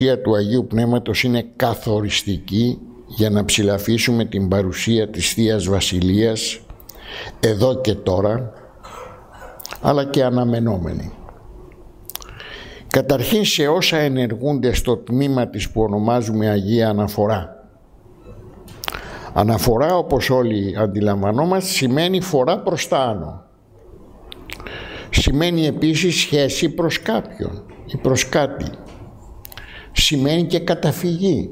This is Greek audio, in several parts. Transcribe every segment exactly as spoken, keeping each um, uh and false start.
του Αγίου Πνεύματος είναι καθοριστική για να ψηλαφίσουμε την παρουσία της Θείας Βασιλείας εδώ και τώρα, αλλά και αναμενόμενη. Καταρχήν σε όσα ενεργούνται στο τμήμα της που ονομάζουμε Αγία Αναφορά. Αναφορά, όπως όλοι αντιλαμβανόμαστε, σημαίνει φορά προς τα άνω. Σημαίνει επίσης σχέση προς κάποιον ή προς κάτι. Σημαίνει και καταφυγή.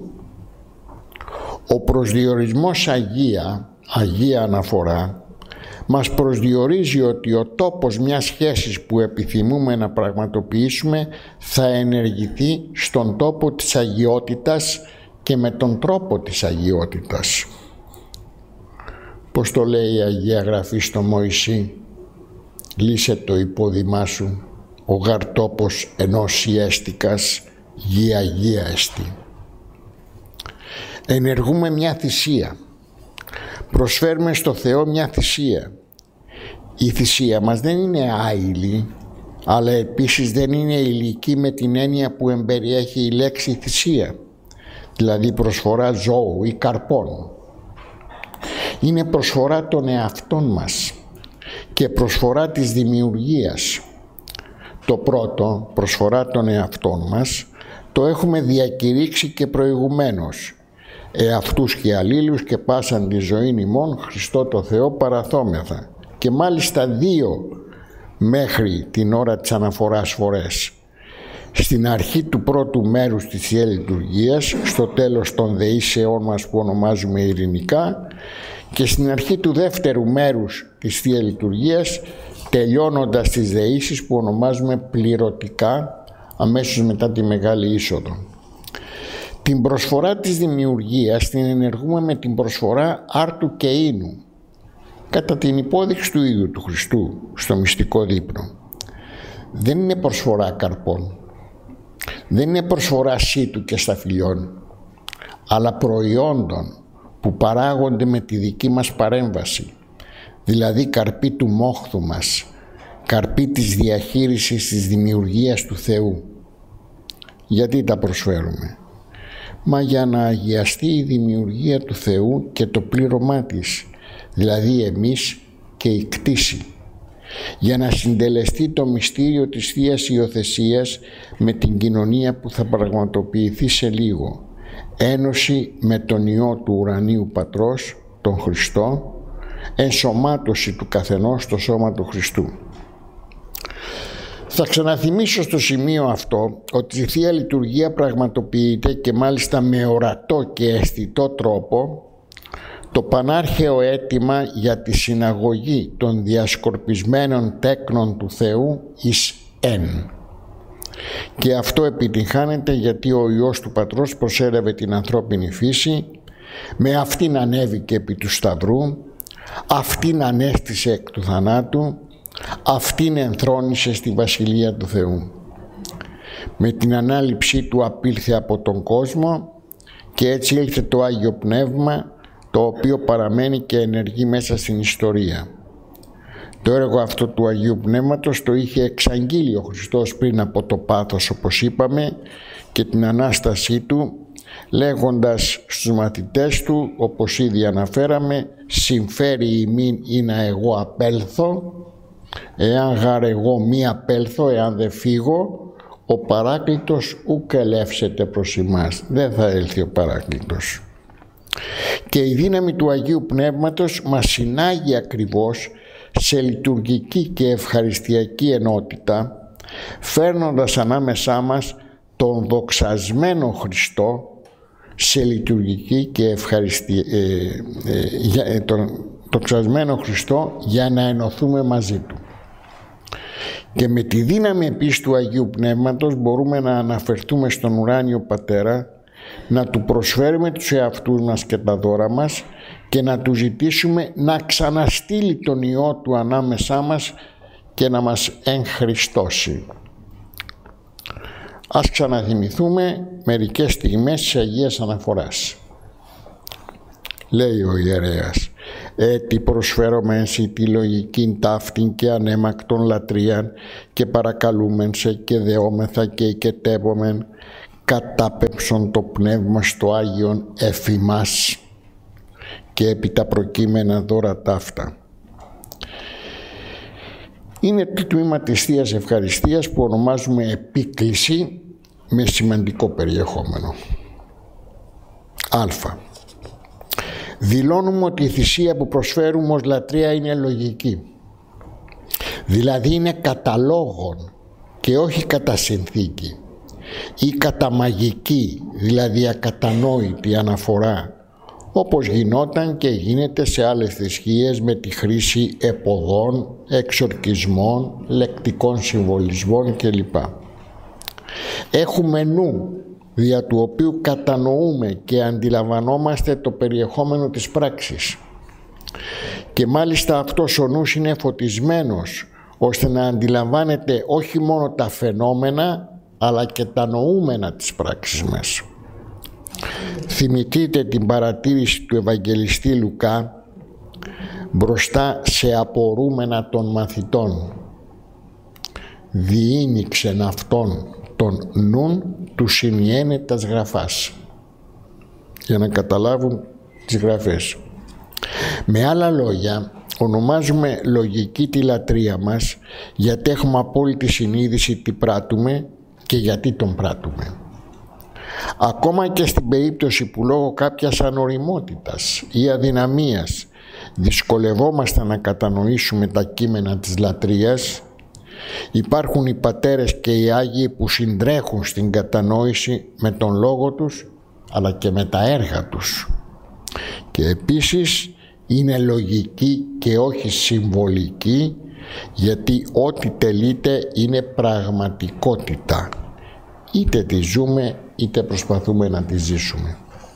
Ο προσδιορισμός Αγία, Αγία Αναφορά, μας προσδιορίζει ότι ο τόπος μιας σχέσης που επιθυμούμε να πραγματοποιήσουμε θα ενεργηθεί στον τόπο της αγιότητας και με τον τρόπο της αγιότητας. Πώς το λέει η Αγία Γραφή στο Μωυσή? Λύσε το υπόδημά σου, ο γαρ τόπος ενός ιέστικας γη αγία εστί. Ενεργούμε μια θυσία. Προσφέρουμε στο Θεό μια θυσία. Η θυσία μας δεν είναι άειλη, αλλά επίσης δεν είναι υλική με την έννοια που εμπεριέχει η λέξη θυσία, δηλαδή προσφορά ζώου ή καρπών. Είναι προσφορά των εαυτών μας και προσφορά της δημιουργίας. Το πρώτο, προσφορά των εαυτών μας, το έχουμε διακηρύξει και προηγουμένως. Εαυτούς και αλλήλους και πάσαν τη ζωήν ημών Χριστό το Θεό παραθόμεθα. Και μάλιστα δύο μέχρι την ώρα της αναφοράς φορές. Στην αρχή του πρώτου μέρους της Θείας Λειτουργίας, στο τέλος των δεήσεών μας που ονομάζουμε ειρηνικά, και στην αρχή του δεύτερου μέρους της Θείας Λειτουργίας, τελειώνοντας τις δεήσεις που ονομάζουμε πληρωτικά αμέσως μετά τη Μεγάλη Είσοδο. Την προσφορά της δημιουργίας την ενεργούμε με την προσφορά άρτου και ίνου, κατά την υπόδειξη του ίδιου του Χριστού στο μυστικό δείπνο. Δεν είναι προσφορά καρπών, δεν είναι προσφορά σύτου και σταφυλιών, αλλά προϊόντων που παράγονται με τη δική μας παρέμβαση, δηλαδή καρπή του μόχθου μας, καρπή της διαχείρισης της δημιουργίας του Θεού. Γιατί τα προσφέρουμε? Μα για να αγιαστεί η δημιουργία του Θεού και το πλήρωμά της, δηλαδή εμείς και η κτήση, για να συντελεστεί το μυστήριο της Θείας Υιοθεσίας με την κοινωνία που θα πραγματοποιηθεί σε λίγο, ένωση με τον Υιό του ουρανίου Πατρός, τον Χριστό, ενσωμάτωση του καθενός στο σώμα του Χριστού. Θα ξαναθυμίσω στο σημείο αυτό ότι η Θεία Λειτουργία πραγματοποιείται και μάλιστα με ορατό και αισθητό τρόπο το πανάρχαιο αίτημα για τη συναγωγή των διασκορπισμένων τέκνων του Θεού εις εν. Και αυτό επιτυγχάνεται γιατί ο Υιός του Πατρός προσέλαβε την ανθρώπινη φύση, με αυτήν ανέβηκε επί του Σταυρού, αυτήν ανέστησε εκ του θανάτου, αυτήν ενθρόνησε στη Βασιλεία του Θεού. Με την ανάληψή του απήλθε από τον κόσμο και έτσι ήλθε το Άγιο Πνεύμα, το οποίο παραμένει και ενεργεί μέσα στην ιστορία. Το έργο αυτό του Αγίου Πνεύματος το είχε εξαγγείλει ο Χριστός πριν από το πάθος, όπως είπαμε, και την Ανάστασή του, λέγοντας στους μαθητές του, όπως ήδη αναφέραμε, «Συμφέρει ημίν ή να εγώ απέλθω, εάν γάρ εγώ μη απέλθω, εάν δεν φύγω, ο Παράκλητος ουκ ελεύσεται προς ημάς». Δεν θα έλθει ο Παράκλητος. Και η δύναμη του Αγίου Πνεύματος μας συνάγει ακριβώς σε λειτουργική και ευχαριστιακή ενότητα, φέρνοντας ανάμεσά μας τον δοξασμένο Χριστό σε λειτουργική και ευχαριστία, ε, ε, ε, τον δοξασμένο Χριστό για να ενωθούμε μαζί Του. Και με τη δύναμη επίσης του Αγίου Πνεύματος μπορούμε να αναφερθούμε στον ουράνιο Πατέρα, να Του προσφέρουμε τους εαυτούς μας και τα δώρα μας και να Του ζητήσουμε να ξαναστείλει τον Υιό Του ανάμεσά μας και να μας εγχριστώσει. Ας ξαναθυμηθούμε μερικές στιγμές της Αγίας Αναφοράς. Λέει ο ιερέας: «Έτι προσφέρομαι εσύ τη λογική ταύτην και ανέμακτον λατρείαν και παρακαλούμεν σε και δεόμεθα και οικετεύομεν κατάπεμψον το πνεύμα στο Άγιον εφημάς και επί τα προκείμενα δώρα ταύτα. Είναι το τμήμα της Θείας Ευχαριστίας που ονομάζουμε επίκληση με σημαντικό περιεχόμενο. Α. Δηλώνουμε ότι η θυσία που προσφέρουμε ως λατρεία είναι λογική. Δηλαδή είναι κατά λόγον και όχι κατά συνθήκη ή κατά μαγική, δηλαδή ακατανόητη αναφορά, όπως γινόταν και γίνεται σε άλλες θρησκείες με τη χρήση επωδών, εξορκισμών, λεκτικών συμβολισμών κλπ. Έχουμε νου, δια του οποίου κατανοούμε και αντιλαμβανόμαστε το περιεχόμενο της πράξης. Και μάλιστα αυτός ο νους είναι φωτισμένος, ώστε να αντιλαμβάνεται όχι μόνο τα φαινόμενα, αλλά και τα νοούμενα της πράξης μας. Θυμηθείτε την παρατήρηση του Ευαγγελιστή Λουκά μπροστά σε απορούμενα των μαθητών. Διήνυξεν αυτόν τον νουν του συνιένε τας γραφάς, για να καταλάβουν τις γραφές. Με άλλα λόγια, ονομάζουμε λογική τη λατρεία μας γιατί έχουμε απόλυτη συνείδηση τι πράττουμε και γιατί τον πράττουμε. Ακόμα και στην περίπτωση που λόγω κάποιας ανοριμότητας ή αδυναμίας δυσκολευόμαστε να κατανοήσουμε τα κείμενα της λατρείας, υπάρχουν οι πατέρες και οι Άγιοι που συντρέχουν στην κατανόηση με τον λόγο τους αλλά και με τα έργα τους. Και επίσης είναι λογική και όχι συμβολική, γιατί ό,τι τελείται είναι πραγματικότητα. Είτε τη ζούμε είτε προσπαθούμε να τη ζήσουμε.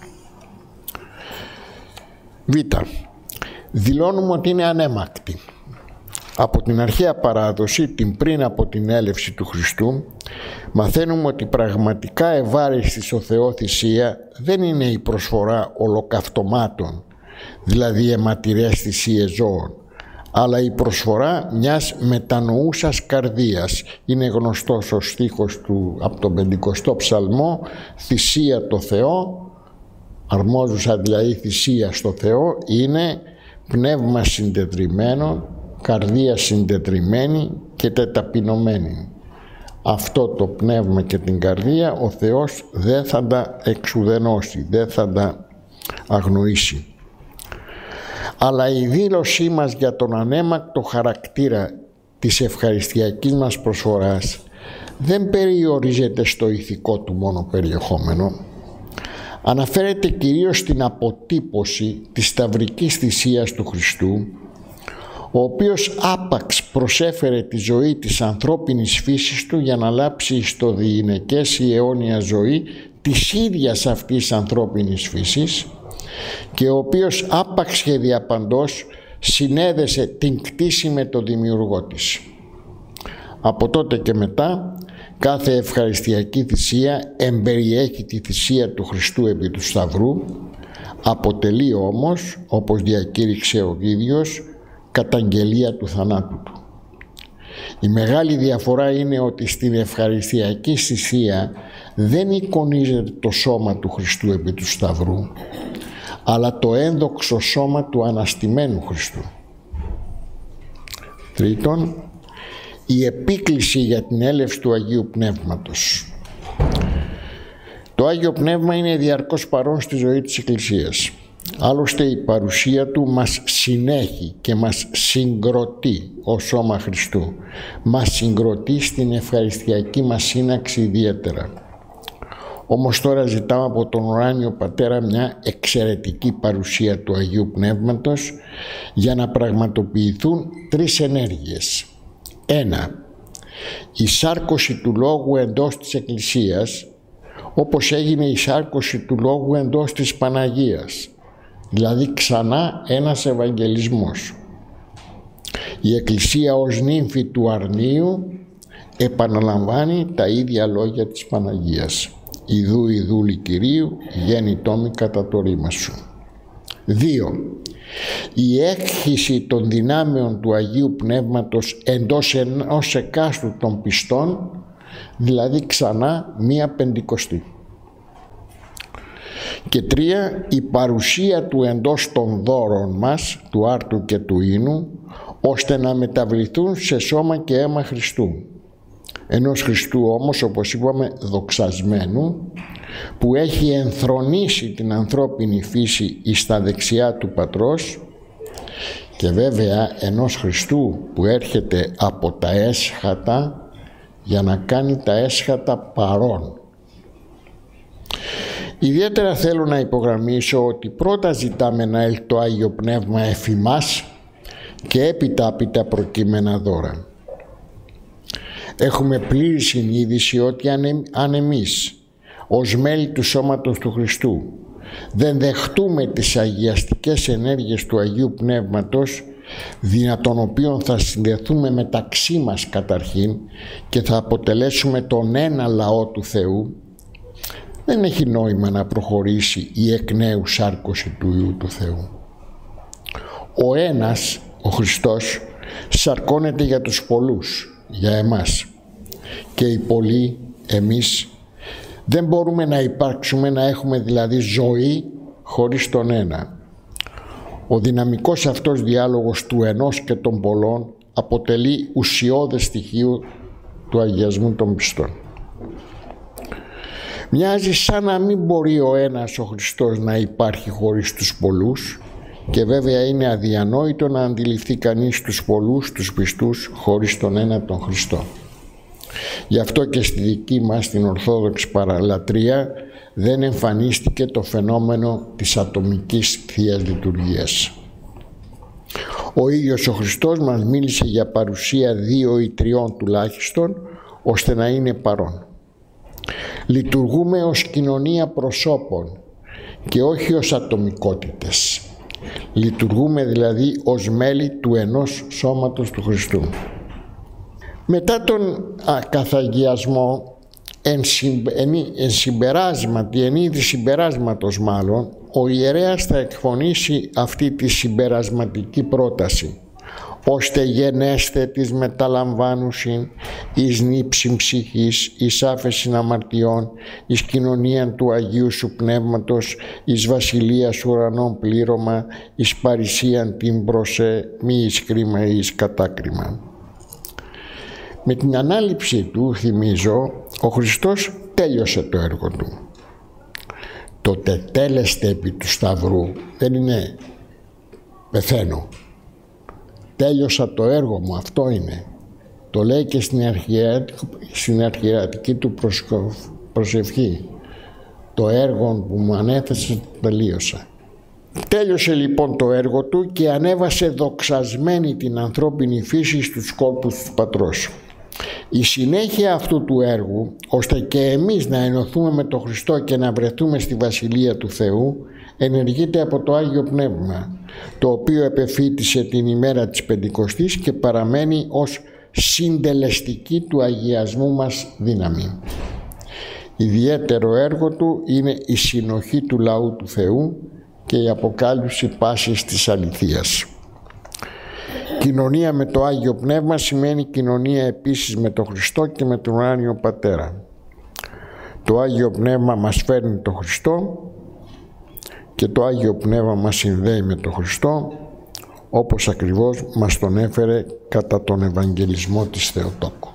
Β. Δηλώνουμε ότι είναι ανέμακτη. Από την αρχαία παράδοση, την πριν από την έλευση του Χριστού, μαθαίνουμε ότι πραγματικά ευάρεστη στο Θεό θυσία δεν είναι η προσφορά ολοκαυτωμάτων, δηλαδή αιματηρές θυσίες ζώων, αλλά η προσφορά μιας μετανοούσας καρδίας. Είναι γνωστός ο στίχος του από τον πεντηκοστό ψαλμό, θυσία το Θεό, αρμόζουσα δηλαδή θυσία στο Θεό, είναι πνεύμα συντετριμμένο, καρδία συντετριμένη και τεταπεινωμένη. Αυτό το πνεύμα και την καρδία ο Θεός δεν θα τα εξουδενώσει, δεν θα τα αγνοήσει. Αλλά η δήλωσή μας για τον ανέμακτο χαρακτήρα της ευχαριστιακής μας προσφοράς δεν περιορίζεται στο ηθικό του μόνο περιεχόμενο. Αναφέρεται κυρίως στην αποτύπωση της σταυρικής θυσίας του Χριστού, ο οποίος άπαξ προσέφερε τη ζωή της ανθρώπινης φύσης του για να λάψει στο διηνεκές η αιώνια ζωή της ίδιας αυτής ανθρώπινης φύσης και ο οποίος άπαξ και διαπαντός συνέδεσε την κτήση με τον δημιουργό της. Από τότε και μετά κάθε ευχαριστιακή θυσία εμπεριέχει τη θυσία του Χριστού επί του Σταυρού, αποτελεί όμως, όπως διακήρυξε ο ίδιος, καταγγελία του θανάτου του. Η μεγάλη διαφορά είναι ότι στην ευχαριστιακή θυσία δεν εικονίζεται το σώμα του Χριστού επί του Σταυρού, αλλά το ένδοξο σώμα του αναστημένου Χριστού. Τρίτον, η επίκληση για την έλευση του Αγίου Πνεύματος. Το Άγιο Πνεύμα είναι διαρκώς παρόν στη ζωή της Εκκλησίας. Άλλωστε η παρουσία του μας συνέχει και μας συγκροτεί ως σώμα Χριστού. Μας συγκροτεί στην ευχαριστιακή μας σύναξη ιδιαίτερα. Όμως τώρα ζητάμε από τον ουράνιο Πατέρα μια εξαιρετική παρουσία του Αγίου Πνεύματος για να πραγματοποιηθούν τρεις ενέργειες. Ένα, η σάρκωση του Λόγου εντός της Εκκλησίας, όπως έγινε η σάρκωση του Λόγου εντός της Παναγίας, δηλαδή ξανά ένας Ευαγγελισμός. Η Εκκλησία ως νύμφη του αρνίου επαναλαμβάνει τα ίδια λόγια της Παναγίας. «Ιδού η δούλη Κυρίου, γέννητό κατά το ρήμα σου». Δύο, η έκχυση των δυνάμεων του Αγίου Πνεύματος εντός ενός εκάστου των πιστών, δηλαδή ξανά μία Πεντηκοστή. Και τρία, η παρουσία του εντός των δώρων μας, του άρτου και του ίνου, ώστε να μεταβληθούν σε σώμα και αίμα Χριστού. Ενός Χριστού όμως, όπως είπαμε, δοξασμένου, που έχει ενθρονήσει την ανθρώπινη φύση εις τα δεξιά του Πατρός, και βέβαια ενός Χριστού που έρχεται από τα έσχατα για να κάνει τα έσχατα παρών. Ιδιαίτερα θέλω να υπογραμμίσω ότι πρώτα ζητάμε να έλθει το Άγιο Πνεύμα εφημάς και έπειτα απ' τα προκείμενα δώρα. Έχουμε πλήρη συνείδηση ότι αν εμείς ως μέλη του σώματος του Χριστού δεν δεχτούμε τις αγιαστικές ενέργειες του Αγίου Πνεύματος, δια των οποίων θα συνδεθούμε μεταξύ μας καταρχήν και θα αποτελέσουμε τον ένα λαό του Θεού, δεν έχει νόημα να προχωρήσει η εκ νέου σάρκωση του Υιού του Θεού. Ο ένας, ο Χριστός, σαρκώνεται για τους πολλούς, για εμάς, και οι πολλοί, εμείς, δεν μπορούμε να υπάρξουμε, να έχουμε δηλαδή ζωή χωρίς τον ένα. Ο δυναμικός αυτός διάλογος του ενός και των πολλών αποτελεί ουσιώδες στοιχείο του αγιασμού των πιστών. Μοιάζει σαν να μην μπορεί ο ένας, ο Χριστός, να υπάρχει χωρίς τους πολλούς, και βέβαια είναι αδιανόητο να αντιληφθεί κανείς τους πολλούς, τους πιστούς, χωρίς τον ένα τον Χριστό. Γι' αυτό και στη δική μας την Ορθόδοξη παραλατρεία δεν εμφανίστηκε το φαινόμενο της ατομικής Θείας Λειτουργίας. Ο ίδιος ο Χριστός μας μίλησε για παρουσία δύο ή τριών τουλάχιστον, ώστε να είναι παρόν. Λειτουργούμε ως κοινωνία προσώπων και όχι ως ατομικότητες. Λειτουργούμε δηλαδή ως μέλη του ενός σώματος του Χριστού. Μετά τον α, καθαγιασμό, εν, συμπ, εν, εν συμπεράσματι, εν είδη συμπεράσματος μάλλον, ο ιερέας θα εκφωνήσει αυτή τη συμπερασματική πρόταση, ώστε γενέστε της μεταλαμβάνουσιν εις νύψην ψυχής, εις άφεσιν αμαρτιών, εις κοινωνίαν του Αγίου Σου Πνεύματος, εις βασιλείας ουρανών πλήρωμα, εις παρησίαν την προσε, μη εις κρίμα ή εις κατάκριμα. Με την ανάληψή του, θυμίζω, ο Χριστός τέλειωσε το έργο του. Το τετέλεστε επί του Σταυρού δεν είναι πεθαίνω. Τέλειωσα το έργο μου, αυτό είναι. Το λέει και στην, αρχιερα... στην αρχιερατική του προσευχή. Το έργο που μου ανέθεσε τελείωσα. Τέλειωσε λοιπόν το έργο του και ανέβασε δοξασμένη την ανθρώπινη φύση στους κόλπους του Πατρός. Η συνέχεια αυτού του έργου, ώστε και εμείς να ενωθούμε με τον Χριστό και να βρεθούμε στη Βασιλεία του Θεού, ενεργείται από το Άγιο Πνεύμα, το οποίο επεφύτησε την ημέρα της Πεντηκοστής και παραμένει ως συντελεστική του αγιασμού μας δύναμη. Ιδιαίτερο έργο του είναι η συνοχή του λαού του Θεού και η αποκάλυψη πάσης της αληθείας. Κοινωνία με το Άγιο Πνεύμα σημαίνει κοινωνία επίσης με τον Χριστό και με τον Ουράνιο Πατέρα. Το Άγιο Πνεύμα μας φέρνει τον Χριστό και το Άγιο Πνεύμα μας συνδέει με τον Χριστό, όπως ακριβώς μας τον έφερε κατά τον Ευαγγελισμό της Θεοτόκου.